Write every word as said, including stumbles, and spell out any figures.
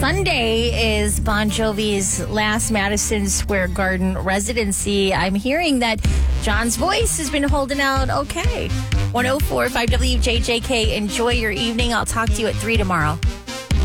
Sunday is Bon Jovi's last Madison Square Garden residency. I'm hearing that John's voice has been holding out okay. one oh four point five W J J K. Enjoy your evening. I'll talk to you at three tomorrow.